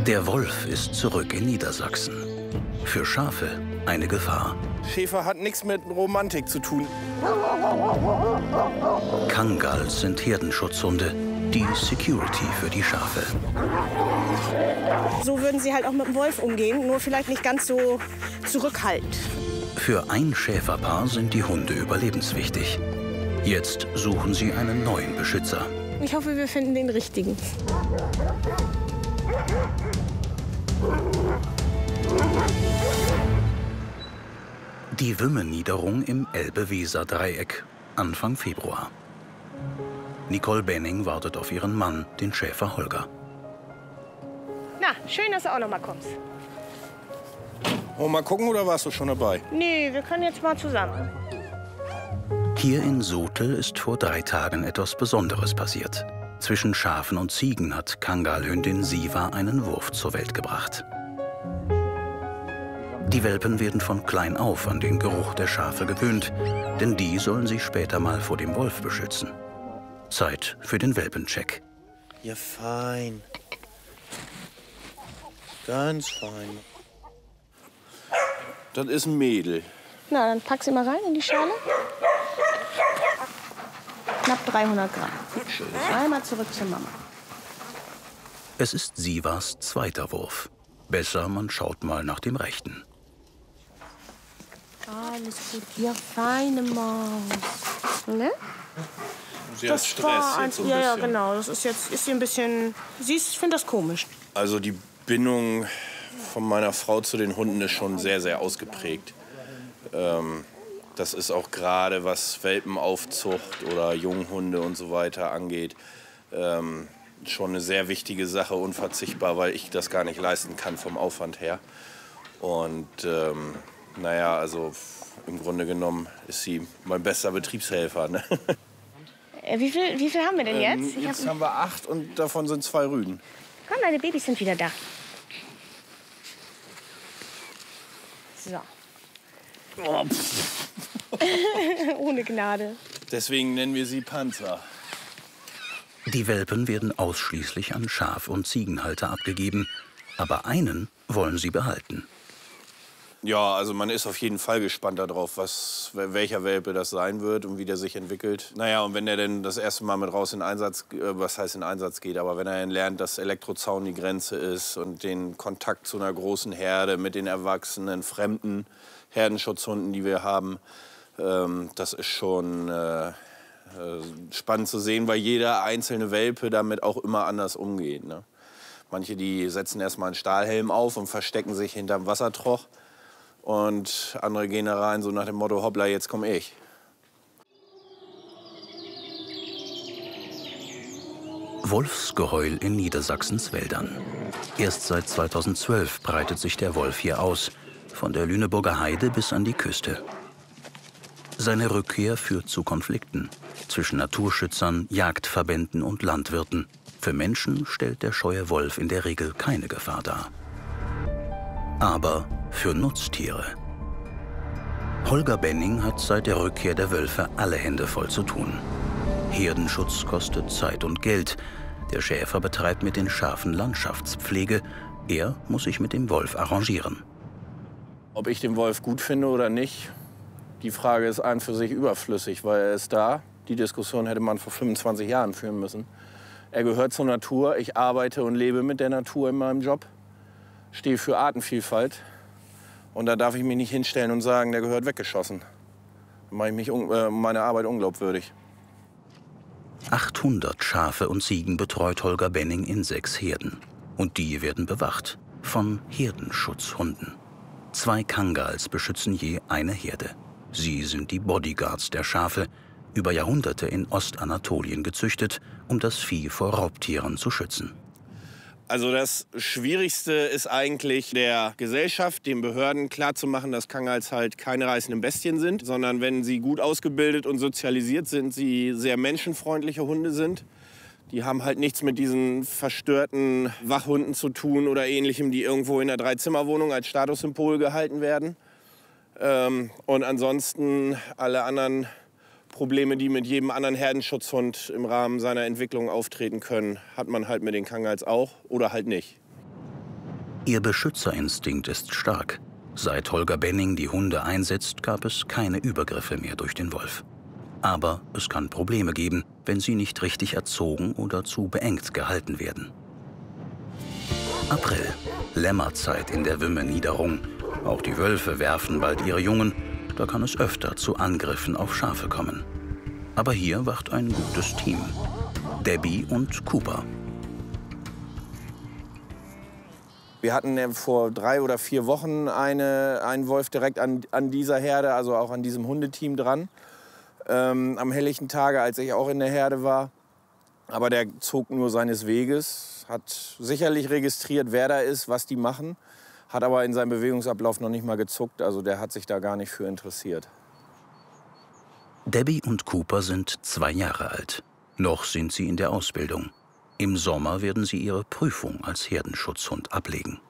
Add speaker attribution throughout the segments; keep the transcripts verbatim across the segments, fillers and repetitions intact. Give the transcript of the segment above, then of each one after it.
Speaker 1: Der Wolf ist zurück in Niedersachsen. Für Schafe eine Gefahr.
Speaker 2: Schäfer hat nichts mit Romantik zu tun.
Speaker 1: Kangals sind Herdenschutzhunde, die Security für die Schafe.
Speaker 3: So würden sie halt auch mit dem Wolf umgehen, nur vielleicht nicht ganz so zurückhaltend.
Speaker 1: Für ein Schäferpaar sind die Hunde überlebenswichtig. Jetzt suchen sie einen neuen Beschützer.
Speaker 3: Ich hoffe, wir finden den richtigen.
Speaker 1: Die Wümme-Niederung im Elbe-Weser-Dreieck, Anfang Februar. Nicole Benning wartet auf ihren Mann, den Schäfer Holger.
Speaker 3: Na, schön, dass du auch noch mal kommst.
Speaker 2: Wollen wir mal gucken, oder warst du schon dabei?
Speaker 3: Nee, wir können jetzt mal zusammen.
Speaker 1: Hier in Sotel ist vor drei Tagen etwas Besonderes passiert. Zwischen Schafen und Ziegen hat Kangalhündin Siva einen Wurf zur Welt gebracht. Die Welpen werden von klein auf an den Geruch der Schafe gewöhnt, denn die sollen sie später mal vor dem Wolf beschützen. Zeit für den Welpencheck.
Speaker 2: Ja, fein. Ganz fein. Das ist ein Mädel.
Speaker 3: Na, dann pack sie mal rein in die Schale. Knapp dreihundert Gramm. Einmal zurück zur Mama.
Speaker 1: Es ist Sivas zweiter Wurf. Besser, man schaut mal nach dem rechten.
Speaker 3: Alles gut, ihr feine Maus. Ne?
Speaker 2: Sie hat Stress
Speaker 3: war
Speaker 2: jetzt so ein
Speaker 3: ja, ja,
Speaker 2: bisschen.
Speaker 3: genau. Das ist jetzt ist sie ein bisschen. Sie ist, ich finde das komisch.
Speaker 2: Also die Bindung von meiner Frau zu den Hunden ist schon sehr, sehr ausgeprägt. Ähm, das ist auch gerade, was Welpenaufzucht oder Junghunde und so weiter angeht, ähm, schon eine sehr wichtige Sache, unverzichtbar, weil ich das gar nicht leisten kann vom Aufwand her. Und ähm, naja, also im Grunde genommen ist sie mein bester Betriebshelfer. Ne?
Speaker 3: Äh, wie, viel, wie viel haben wir denn jetzt?
Speaker 2: Ähm,
Speaker 3: Ich
Speaker 2: jetzt
Speaker 3: hab,
Speaker 2: haben wir acht und davon sind zwei Rüden.
Speaker 3: komm, deine Babys sind wieder da. So.
Speaker 2: Oh, pff.
Speaker 3: Ohne Gnade.
Speaker 2: Deswegen nennen wir sie Panzer.
Speaker 1: Die Welpen werden ausschließlich an Schaf- und Ziegenhalter abgegeben. Aber einen wollen sie behalten.
Speaker 2: Ja, also man ist auf jeden Fall gespannt darauf, was, welcher Welpe das sein wird und wie der sich entwickelt. Naja, und wenn er denn das erste Mal mit raus in Einsatz, äh, was heißt in Einsatz geht, aber wenn er dann lernt, dass Elektrozaun die Grenze ist und den Kontakt zu einer großen Herde mit den erwachsenen, fremden Herdenschutzhunden, die wir haben, ähm, das ist schon äh, äh, spannend zu sehen, weil jeder einzelne Welpe damit auch immer anders umgeht. Ne? Manche, die setzen erst mal einen Stahlhelm auf und verstecken sich hinterm Wassertroch. Und andere gehen da rein so nach dem Motto, hoppla, jetzt komm ich.
Speaker 1: Wolfsgeheul in Niedersachsens Wäldern. Erst seit zweitausendzwölf breitet sich der Wolf hier aus, von der Lüneburger Heide bis an die Küste. Seine Rückkehr führt zu Konflikten zwischen Naturschützern, Jagdverbänden und Landwirten. Für Menschen stellt der scheue Wolf in der Regel keine Gefahr dar. Aber für Nutztiere. Holger Benning hat seit der Rückkehr der Wölfe alle Hände voll zu tun. Herdenschutz kostet Zeit und Geld. Der Schäfer betreibt mit den Schafen Landschaftspflege. Er muss sich mit dem Wolf arrangieren.
Speaker 2: Ob ich den Wolf gut finde oder nicht, die Frage ist an für sich überflüssig, weil er ist da. Die Diskussion hätte man vor fünfundzwanzig Jahren führen müssen. Er gehört zur Natur. Ich arbeite und lebe mit der Natur in meinem Job. Stehe für Artenvielfalt. Und da darf ich mich nicht hinstellen und sagen, der gehört weggeschossen. Dann mache ich mich äh, meine Arbeit unglaubwürdig.
Speaker 1: achthundert Schafe und Ziegen betreut Holger Benning in sechs Herden. Und die werden bewacht von Herdenschutzhunden. Zwei Kangals beschützen je eine Herde. Sie sind die Bodyguards der Schafe, über Jahrhunderte in Ostanatolien gezüchtet, um das Vieh vor Raubtieren zu schützen.
Speaker 2: Also das Schwierigste ist eigentlich der Gesellschaft, den Behörden klarzumachen, dass Kangals halt keine reißenden Bestien sind, sondern wenn sie gut ausgebildet und sozialisiert sind, sie sehr menschenfreundliche Hunde sind. Die haben halt nichts mit diesen verstörten Wachhunden zu tun oder Ähnlichem, die irgendwo in einer Dreizimmerwohnung als Statussymbol gehalten werden. Ähm, und ansonsten alle anderen Probleme, die mit jedem anderen Herdenschutzhund im Rahmen seiner Entwicklung auftreten können, hat man halt mit den Kangals auch oder halt nicht.
Speaker 1: Ihr Beschützerinstinkt ist stark. Seit Holger Benning die Hunde einsetzt, gab es keine Übergriffe mehr durch den Wolf. Aber es kann Probleme geben, wenn sie nicht richtig erzogen oder zu beengt gehalten werden. April, Lämmerzeit in der Wümme-Niederung. Auch die Wölfe werfen bald ihre Jungen. Da kann es öfter zu Angriffen auf Schafe kommen. Aber hier wacht ein gutes Team. Debbie und Cooper.
Speaker 2: Wir hatten vor drei oder vier Wochen eine, einen Wolf direkt an, an dieser Herde, also auch an diesem Hundeteam dran. Ähm, am helllichten Tage, als ich auch in der Herde war. Aber der zog nur seines Weges, hat sicherlich registriert, wer da ist, was die machen, hat aber in seinem Bewegungsablauf noch nicht mal gezuckt, also der hat sich da gar nicht für interessiert.
Speaker 1: Debbie und Cooper sind zwei Jahre alt. Noch sind sie in der Ausbildung. Im Sommer werden sie ihre Prüfung als Herdenschutzhund ablegen.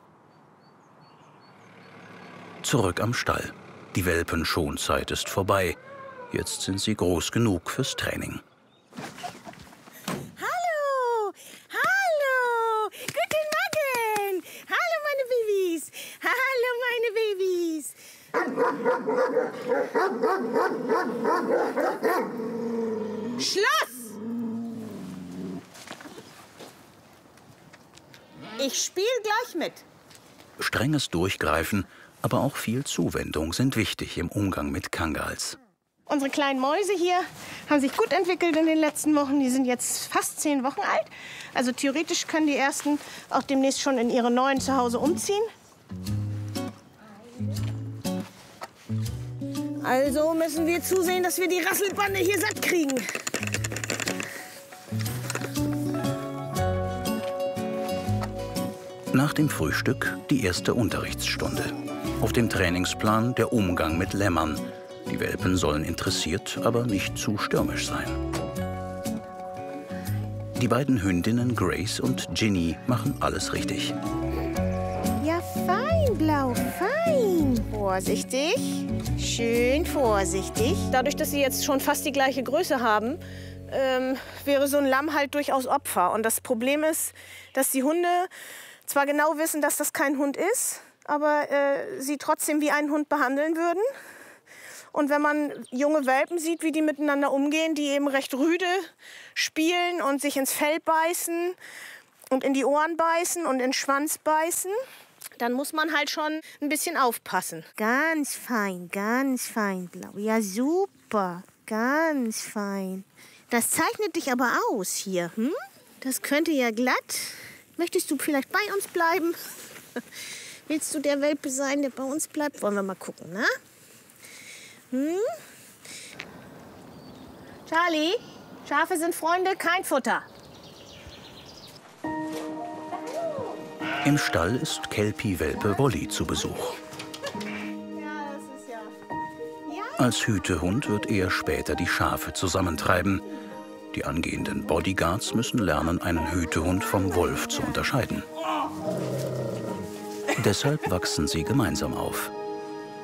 Speaker 1: Zurück am Stall. Die Welpenschonzeit ist vorbei. Jetzt sind sie groß genug fürs Training.
Speaker 3: Hallo, hallo, guten Morgen. Hallo meine Babys, hallo meine Babys. Schluss! Ich spiele gleich mit.
Speaker 1: Strenges Durchgreifen, aber auch viel Zuwendung sind wichtig im Umgang mit Kangals.
Speaker 3: Unsere kleinen Mäuse hier haben sich gut entwickelt in den letzten Wochen. Die sind jetzt fast zehn Wochen alt. Also theoretisch können die ersten auch demnächst schon in ihre neuen Zuhause umziehen. Also müssen wir zusehen, dass wir die Rasselbande hier satt kriegen.
Speaker 1: Nach dem Frühstück die erste Unterrichtsstunde. Auf dem Trainingsplan der Umgang mit Lämmern. Die Welpen sollen interessiert, aber nicht zu stürmisch sein. Die beiden Hündinnen Grace und Ginny machen alles richtig.
Speaker 3: Ja, fein, Blau, fein. Vorsichtig, schön vorsichtig. Dadurch, dass sie jetzt schon fast die gleiche Größe haben, ähm, wäre so ein Lamm halt durchaus Opfer. Und das Problem ist, dass die Hunde zwar genau wissen, dass das kein Hund ist, aber äh, sie trotzdem wie einen Hund behandeln würden. Und wenn man junge Welpen sieht, wie die miteinander umgehen, die eben recht rüde spielen und sich ins Fell beißen und in die Ohren beißen und in den Schwanz beißen, dann muss man halt schon ein bisschen aufpassen. Ganz fein, ganz fein, Blau. Ja, super, ganz fein. Das zeichnet dich aber aus hier, hm? Das könnte ja glatt. Möchtest du vielleicht bei uns bleiben? Willst du der Welpe sein, der bei uns bleibt? Wollen wir mal gucken, ne? Hm? Charlie, Schafe sind Freunde, kein Futter.
Speaker 1: Im Stall ist Kelpie-Welpe Wolli zu Besuch.
Speaker 3: Ja, das ist ja... Ja?
Speaker 1: Als Hütehund wird er später die Schafe zusammentreiben. Die angehenden Bodyguards müssen lernen, einen Hütehund vom Wolf zu unterscheiden. Deshalb wachsen sie gemeinsam auf.